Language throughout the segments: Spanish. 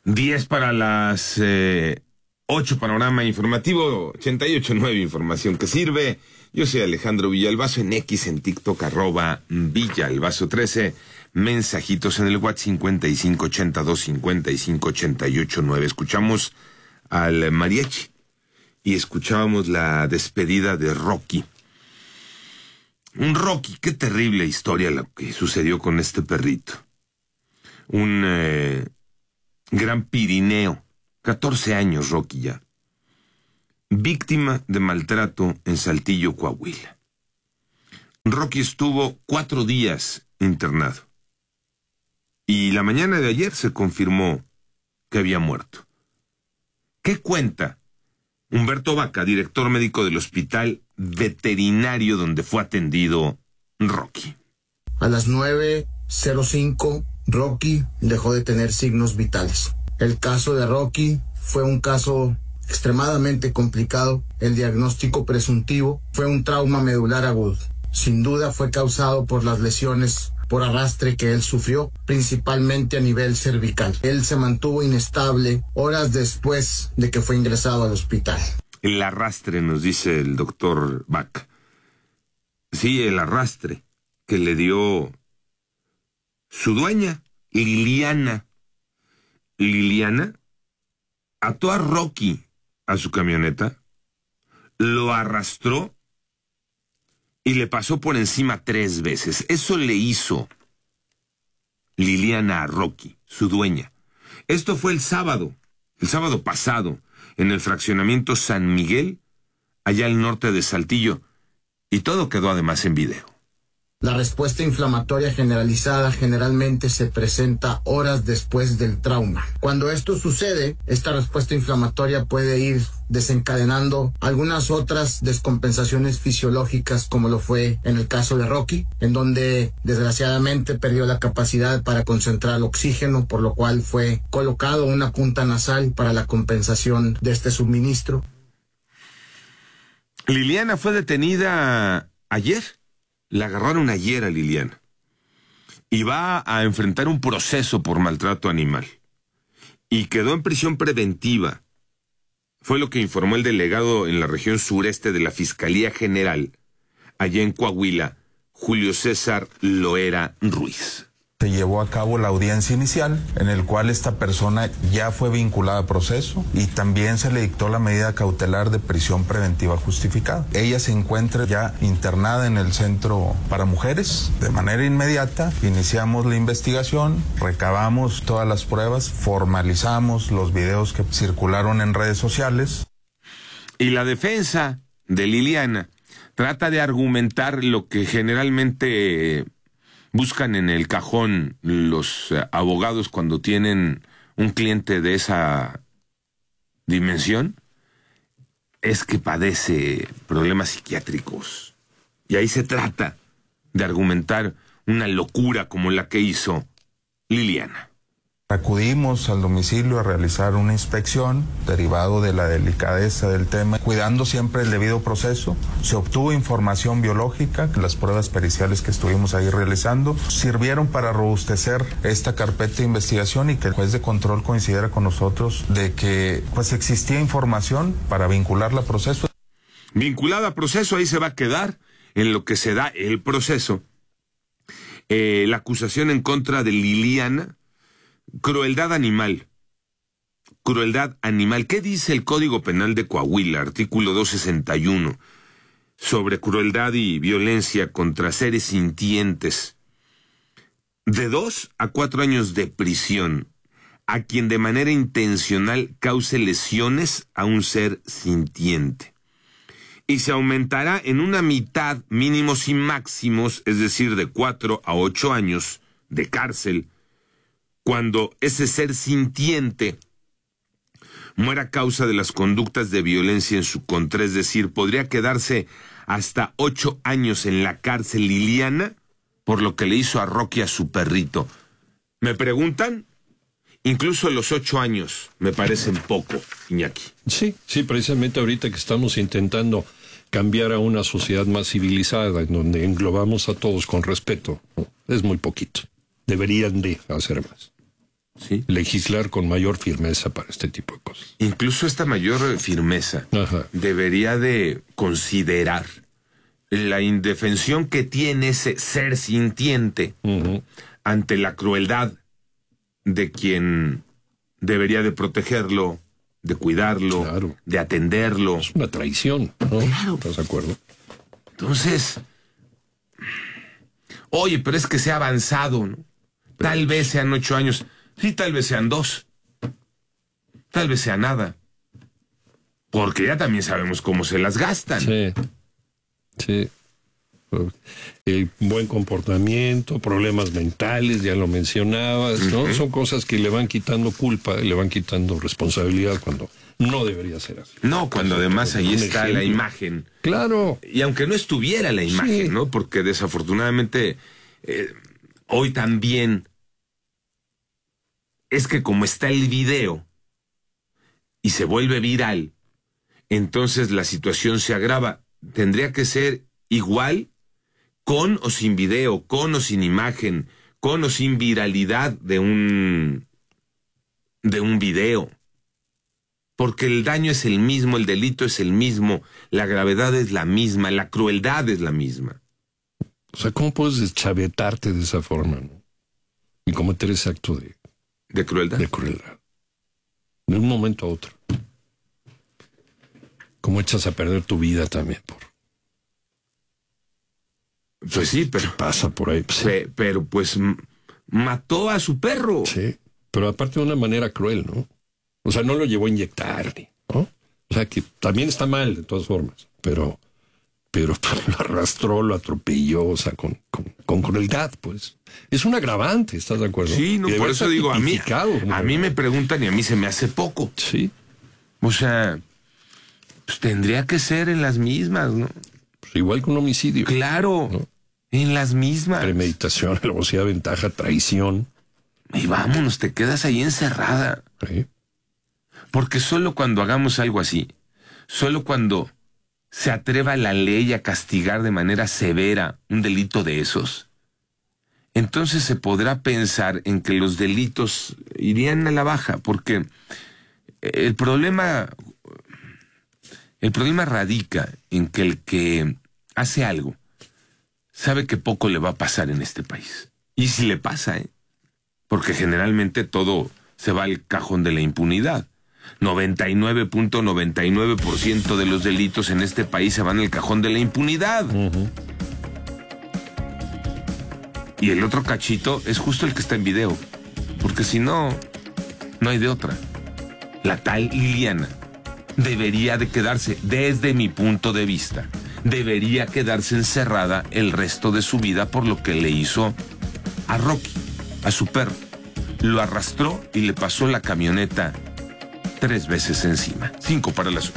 10 para las 8, panorama informativo, 88.9, información que sirve. Yo soy Alejandro Villalbazo, en X, en TikTok, @Villalbazo13, mensajitos en el WhatsApp 5582-5588-9. Escuchamos al mariachi y escuchábamos la despedida de Rocky. Un Rocky, qué terrible historia lo que sucedió con este perrito. Un gran Pirineo, 14 años Rocky ya. Víctima de maltrato en Saltillo, Coahuila. Rocky estuvo 4 días internado. Y la mañana de ayer se confirmó que había muerto. ¿Qué cuenta Humberto Vaca, director médico del hospital veterinario donde fue atendido Rocky? A las 9:05, Rocky dejó de tener signos vitales. El caso de Rocky fue un caso extremadamente complicado. El diagnóstico presuntivo fue un trauma medular agudo. Sin duda fue causado por las lesiones por arrastre que él sufrió, principalmente a nivel cervical. Él se mantuvo inestable horas después de que fue ingresado al hospital. El arrastre, nos dice el doctor Bach. Sí, el arrastre que le dio su dueña, Liliana. Liliana ató a Rocky a su camioneta, lo arrastró y le pasó por encima 3 veces. Eso le hizo Liliana a Rocky, su dueña. Esto fue el sábado pasado, en el fraccionamiento San Miguel, allá al norte de Saltillo, y todo quedó además en video. La respuesta inflamatoria generalizada generalmente se presenta horas después del trauma. Cuando esto sucede, esta respuesta inflamatoria puede ir desencadenando algunas otras descompensaciones fisiológicas, como lo fue en el caso de Rocky, en donde desgraciadamente perdió la capacidad para concentrar el oxígeno, por lo cual fue colocado una punta nasal para la compensación de este suministro. Liliana fue detenida ayer. La agarraron ayer a Liliana. Y va a enfrentar un proceso por maltrato animal. Y quedó en prisión preventiva. Fue lo que informó el delegado en la región sureste de la Fiscalía General, allá en Coahuila, Julio César Loera Ruiz. Se llevó a cabo la audiencia inicial, en el cual esta persona ya fue vinculada a proceso y también se le dictó la medida cautelar de prisión preventiva justificada. Ella se encuentra ya internada en el centro para mujeres. De manera inmediata iniciamos la investigación, recabamos todas las pruebas, formalizamos los videos que circularon en redes sociales. Y la defensa de Liliana trata de argumentar lo que generalmente buscan en el cajón los abogados cuando tienen un cliente de esa dimensión, es que padece problemas psiquiátricos. Y ahí se trata de argumentar una locura como la que hizo Liliana. Acudimos al domicilio a realizar una inspección, derivado de la delicadeza del tema, cuidando siempre el debido proceso. Se obtuvo información biológica, las pruebas periciales que estuvimos ahí realizando sirvieron para robustecer esta carpeta de investigación y que el juez de control coincidiera con nosotros de que pues existía información para vincularla a proceso. Vinculada a proceso, ahí se va a quedar en lo que se da el proceso. La acusación en contra de Liliana. Crueldad animal. Crueldad animal. ¿Qué dice el Código Penal de Coahuila, artículo 261, sobre crueldad y violencia contra seres sintientes? De 2 a 4 años de prisión a quien de manera intencional cause lesiones a un ser sintiente. Y se aumentará en una mitad mínimos y máximos, es decir, de 4 a 8 años de cárcel, cuando ese ser sintiente muera a causa de las conductas de violencia en su contra, es decir, podría quedarse hasta 8 años en la cárcel Liliana por lo que le hizo a Rocky a su perrito. ¿Me preguntan? Incluso los 8 años me parecen poco, Iñaki. Sí, precisamente ahorita que estamos intentando cambiar a una sociedad más civilizada, en donde englobamos a todos con respeto, es muy poquito. Deberían de hacer más. Sí. Legislar con mayor firmeza para este tipo de cosas. Incluso esta mayor firmeza debería de considerar la indefensión que tiene ese ser sintiente ante la crueldad de quien debería de protegerlo, de cuidarlo, de atenderlo. Es una traición, ¿no? Claro. ¿Estás de acuerdo? Entonces, oye, pero es que se ha avanzado, ¿no? Tal vez sean 8 años, sí, tal vez sean 2, tal vez sea nada, porque ya también sabemos cómo se las gastan. Sí. Buen comportamiento, problemas mentales, ya lo mencionabas, ¿no? Son cosas que le van quitando culpa, le van quitando responsabilidad cuando no debería ser así. No, cuando además ahí está la imagen. Claro. Y aunque no estuviera la imagen, ¿no? Porque desafortunadamente hoy también es que como está el video y se vuelve viral, entonces la situación se agrava. Tendría que ser igual con o sin video, con o sin imagen, con o sin viralidad de un video. Porque el daño es el mismo, el delito es el mismo, la gravedad es la misma, la crueldad es la misma. O sea, ¿cómo puedes deschavetarte de esa forma, ¿no? Y cometer ese acto de crueldad? De crueldad. De un momento a otro. ¿Cómo echas a perder tu vida también por... Pues sí, pero... pasa por ahí. Sí. Pero pues mató a su perro. Sí, pero aparte de una manera cruel, ¿no? O sea, no lo llevó a inyectar, ¿no? O sea, que también está mal de todas formas, pero lo arrastró, lo atropelló, o sea, con crueldad, pues. Es un agravante, ¿estás de acuerdo? Sí, no, por eso digo, a mí me preguntan y a mí se me hace poco. Sí. O sea, pues tendría que ser en las mismas, ¿no? Pues igual que un homicidio. Claro, ¿no? En las mismas. Premeditación, alevosía, ventaja, traición. Y vámonos, te quedas ahí encerrada. Sí. Porque solo cuando hagamos algo así, solo cuando se atreva la ley a castigar de manera severa un delito de esos, entonces se podrá pensar en que los delitos irían a la baja, porque el problema radica en que el que hace algo sabe que poco le va a pasar en este país. Y si le pasa, porque generalmente todo se va al cajón de la impunidad. 99.99% de los delitos en este país se van al cajón de la impunidad. Y el otro cachito es justo el que está en video, porque si no, no hay de otra. La tal Liliana debería de quedarse, desde mi punto de vista, debería quedarse encerrada el resto de su vida por lo que le hizo a Rocky, a su perro. Lo arrastró y le pasó la camioneta 3 veces encima. 5 para las 8.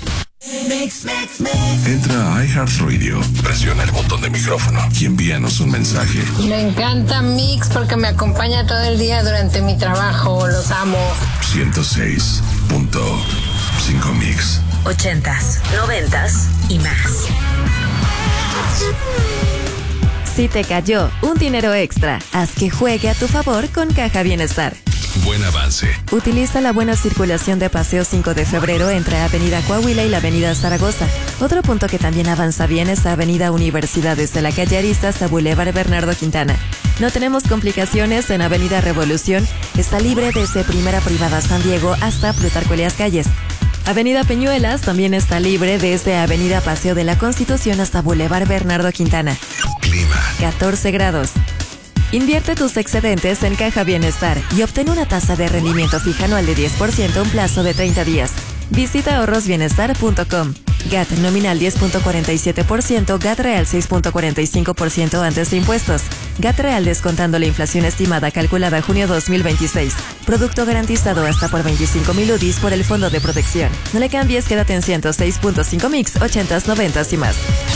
Entra a iHeartRadio, presiona el botón de micrófono y envíanos un mensaje. Me encanta Mix porque me acompaña todo el día durante mi trabajo. Los amo. 106.5 Mix. 80s, 90s y más. Si te cayó un dinero extra, haz que juegue a tu favor con Caja Bienestar. Buen avance. Utiliza la buena circulación de Paseo 5 de Febrero entre Avenida Coahuila y la Avenida Zaragoza. Otro punto que también avanza bien es Avenida Universidad desde la calle Aristas hasta Boulevard Bernardo Quintana. No tenemos complicaciones en Avenida Revolución. Está libre desde Primera Privada San Diego hasta Plutarco Elías Calles. Avenida Peñuelas también está libre desde Avenida Paseo de la Constitución hasta Boulevard Bernardo Quintana. Clima. 14 grados. Invierte tus excedentes en Caja Bienestar y obtén una tasa de rendimiento fija anual de 10% a un plazo de 30 días. Visita ahorrosbienestar.com. GAT nominal 10.47%, GAT real 6.45% antes de impuestos. GAT real descontando la inflación estimada calculada junio 2026. Producto garantizado hasta por 25,000 UDIs por el Fondo de Protección. No le cambies, quédate en 106.5 Mix, 80s, 90s y más.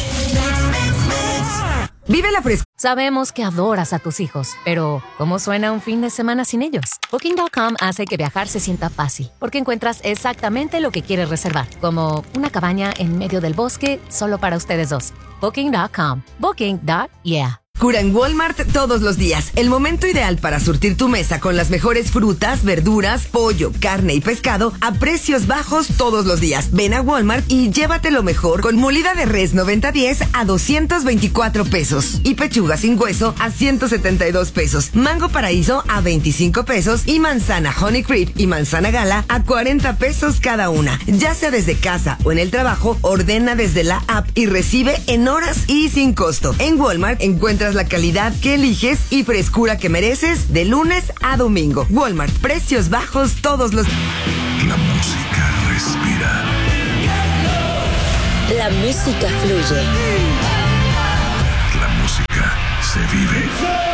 Vive la frescura. Sabemos que adoras a tus hijos, pero ¿cómo suena un fin de semana sin ellos? Booking.com hace que viajar se sienta fácil, porque encuentras exactamente lo que quieres reservar, como una cabaña en medio del bosque solo para ustedes dos. Booking.com. Booking.yeah. Cura en Walmart todos los días. El momento ideal para surtir tu mesa con las mejores frutas, verduras, pollo, carne y pescado a precios bajos todos los días. Ven a Walmart y llévate lo mejor con molida de res 90-10 a 224 pesos y pechuga sin hueso a 172 pesos. Mango paraíso a 25 pesos y manzana Honey Creep y manzana Gala a 40 pesos cada una. Ya sea desde casa o en el trabajo, ordena desde la app y recibe en horas y sin costo. En Walmart encuentras la calidad que eliges y frescura que mereces de lunes a domingo. Walmart, precios bajos todos los... La música respira. La música fluye. La música se vive.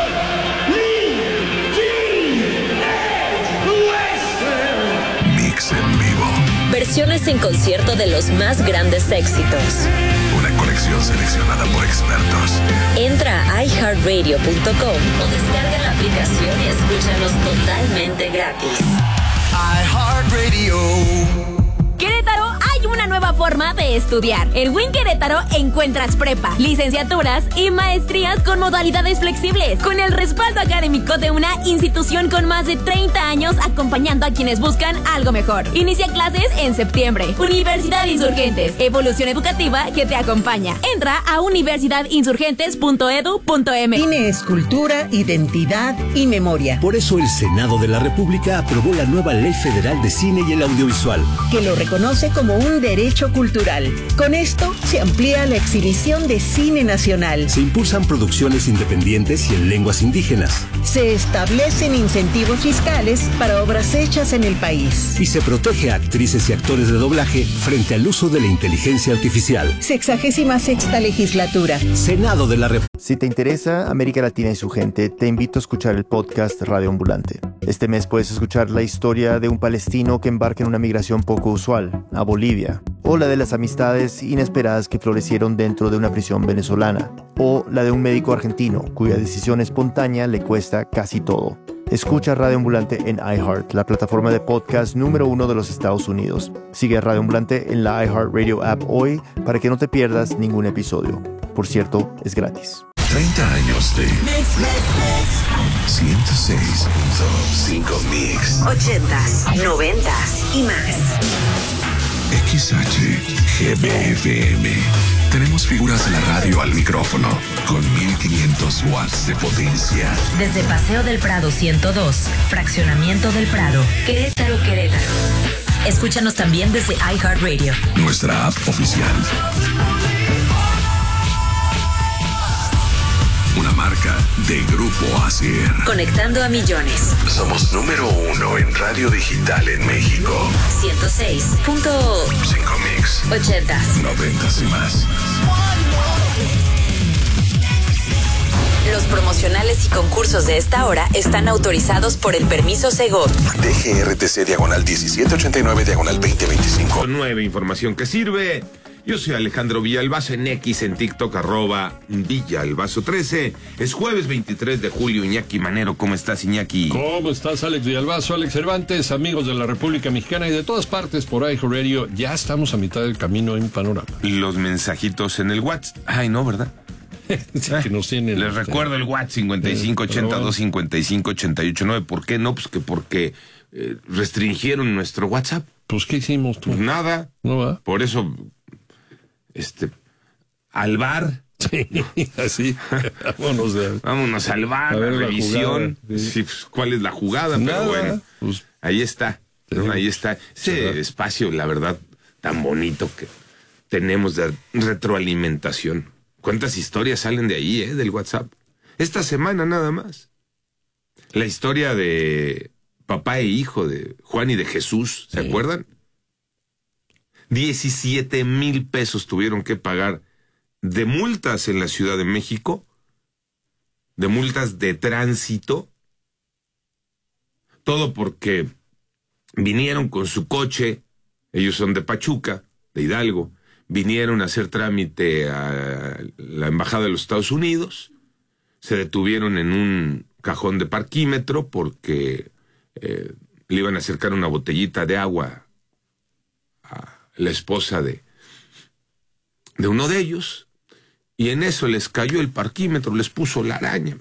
Mix en vivo. Versiones en concierto de los más grandes éxitos. Una colección seleccionada por expertos. Entra a iHeartRadio.com o descarga la aplicación y escúchanos totalmente gratis. iHeartRadio. Querétaro, hay una nueva forma de estudiar. En WIN Querétaro encuentras prepa, licenciaturas y maestrías con modalidades flexibles, con el respaldo académico de una institución con más de 30 años acompañando a quienes buscan algo mejor. Inicia clases en septiembre. Universidad Insurgentes, evolución educativa que te acompaña. Entra a universidadinsurgentes.edu.mx. Cine es cultura, identidad y memoria. Por eso el Senado de la República aprobó la nueva Ley Federal de Cine y el Audiovisual, que lo reconoce como un derecho cultural. Con esto se amplía la exhibición de cine nacional. Se impulsan producciones independientes y en lenguas indígenas. Se establecen incentivos fiscales para obras hechas en el país. Y se protege a actrices y actores de doblaje frente al uso de la inteligencia artificial. 66ª legislatura. Senado de la República. Si te interesa América Latina y su gente, te invito a escuchar el podcast Radio Ambulante. Este mes puedes escuchar la historia de un palestino que embarca en una migración poco usual, a Bolivia, o la de las amistades inesperadas que florecieron dentro de una prisión venezolana, o la de un médico argentino cuya decisión espontánea le cuesta casi todo. Escucha Radio Ambulante en iHeart, la plataforma de podcast número 1 de los Estados Unidos. Sigue a Radio Ambulante en la iHeartRadio app hoy para que no te pierdas ningún episodio. Por cierto, es gratis. 30 años de 106.5 Mix. 80s, 90s y más. XHGBFM. Tenemos figuras de la radio al micrófono con 1500 watts de potencia. Desde Paseo del Prado 102, Fraccionamiento del Prado, Querétaro, Querétaro. Escúchanos también desde iHeartRadio, nuestra app oficial. Una marca de Grupo ASIR. Conectando a millones. Somos número 1 en radio digital en México. 106.5 Mix. 80s, 90s y más. Los promocionales y concursos de esta hora están autorizados por el permiso Segov. DGRTC/1089/2025. 9, información que sirve. Yo soy Alejandro Villalbazo en X, en TikTok, @Villalbazo13. Es jueves 23 de julio. Iñaki Manero, ¿cómo estás, Iñaki? ¿Cómo estás, Alex Villalbazo, Alex Cervantes, amigos de la República Mexicana y de todas partes por iHeartRadio? Ya estamos a mitad del camino en Panorama. Los mensajitos en el WhatsApp. Ay, no, ¿verdad? Sí, que nos tienen. Les recuerdo el WhatsApp 5580-255-889. ¿Por qué no? Pues que porque restringieron nuestro WhatsApp. Pues, ¿qué hicimos tú? Pues nada. No va. Por eso... al bar. Sí, así. Vámonos al bar, a ver la revisión. Sí. Sí, pues, ¿cuál es la jugada? Nada, pero bueno, pues, ahí está. ¿No? Ahí está. Ese espacio, la verdad, tan bonito que tenemos de retroalimentación. ¿Cuántas historias salen de ahí, del WhatsApp? Esta semana nada más. La historia de papá e hijo de Juan y de Jesús, ¿se acuerdan? 17,000 pesos tuvieron que pagar de multas en la Ciudad de México, de multas de tránsito, todo porque vinieron con su coche, ellos son de Pachuca, de Hidalgo, vinieron a hacer trámite a la Embajada de los Estados Unidos, se detuvieron en un cajón de parquímetro porque le iban a acercar una botellita de agua a la esposa de uno de ellos, Y en eso les cayó el parquímetro, les puso la araña.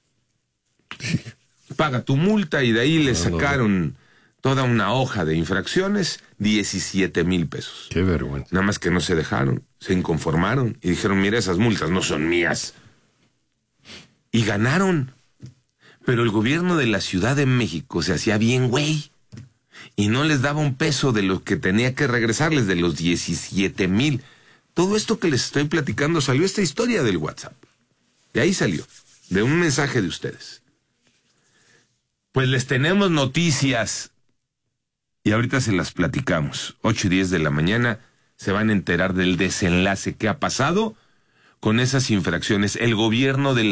Paga tu multa y de ahí le sacaron toda una hoja de infracciones, 17,000 pesos. Qué vergüenza. Nada más que no se dejaron, se inconformaron y dijeron, mira, esas multas no son mías. Y ganaron. Pero el gobierno de la Ciudad de México se hacía bien güey y no les daba un peso de lo que tenía que regresarles, de los 17,000. Todo esto que les estoy platicando salió esta historia del WhatsApp. De ahí salió, de un mensaje de ustedes. Pues les tenemos noticias y ahorita se las platicamos. 8:10 de la mañana se van a enterar del desenlace que ha pasado con esas infracciones. El gobierno de la